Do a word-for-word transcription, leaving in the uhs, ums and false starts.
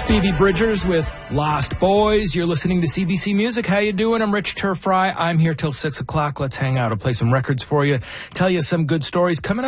Phoebe Bridgers with Lost Boys. You're listening to C B C Music. How you doing? I'm Rich Turfry. I'm here till six o'clock. Let's hang out. I'll play some records for you, tell you some good stories. Coming up